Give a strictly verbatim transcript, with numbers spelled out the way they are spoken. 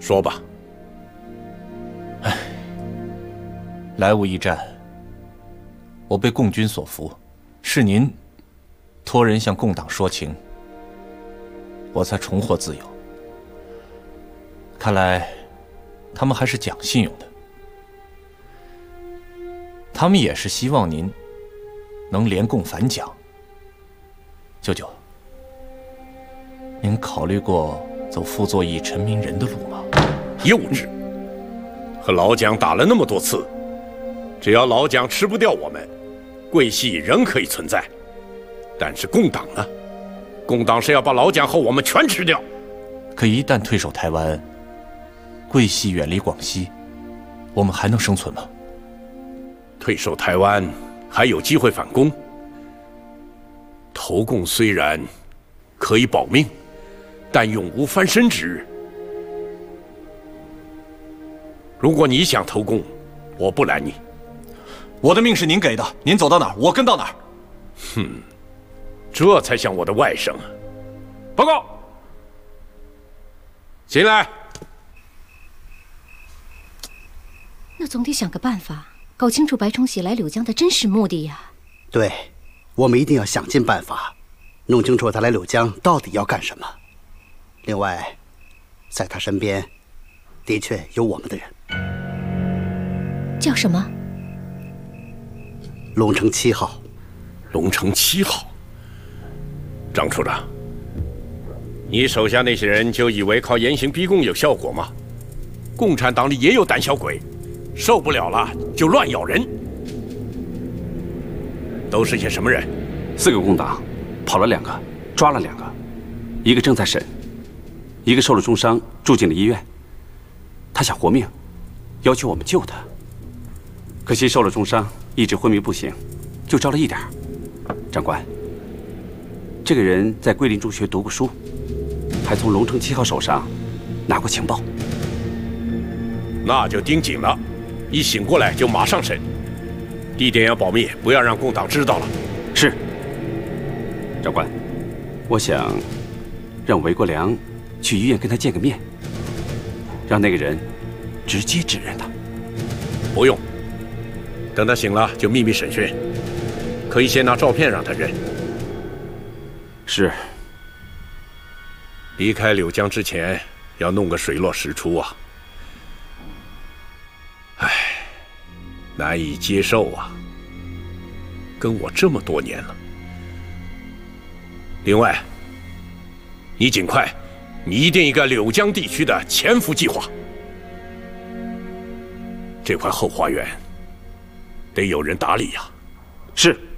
说吧。 唉，莱芜一战，我被共军所俘，是您托人向共党说情，我才重获自由。看来，他们还是讲信用的。他们也是希望您能联共反蒋。舅舅，您考虑过走傅作义、陈明仁的路吗？ 幼稚！和老蒋打了那么多次，只要老蒋吃不掉我们，桂系仍可以存在。但是共党呢？共党是要把老蒋和我们全吃掉。 可一旦退守台湾，桂系远离广西，我们还能生存吗？ 退守台湾还有机会反攻。投共虽然可以保命，但永无翻身之日。如果你想投共，我不拦你。 我的命是您给的，您走到哪儿，我跟到哪儿。 哼，这才像我的外甥啊！报告，进来。 那总得想个办法，搞清楚白崇禧来柳江的真实目的呀。 对，我们一定要想尽办法，弄清楚他来柳江到底要干什么。另外，在他身边，的确有我们的人。 叫什么？ 龙城七号。 龙城七号。张处长，你手下那些人就以为靠严刑逼供有效果吗？共产党里也有胆小鬼，受不了了就乱咬人。都是些什么人？ 四个共党，跑了两个，抓了两个，一个正在审，一个受了重伤，住进了医院。他想活命，要求我们救他。可惜受了重伤，一直昏迷不醒，就招了一点。长官，这个人在桂林中学读过书，还从龙城七号手上拿过情报。 那就盯紧了，一醒过来就马上审，地点要保密，不要让共党知道了。 是。长官，我想让韦国良去医院跟他见个面，让那个人直接指认他。 不用，等他醒了就秘密审讯，可以先拿照片让他认。 是。 离开柳江之前要弄个水落石出啊！唉，难以接受啊！跟我这么多年了。另外，你尽快拟定一个柳江地区的潜伏计划。这块后花园得有人打理呀。 是。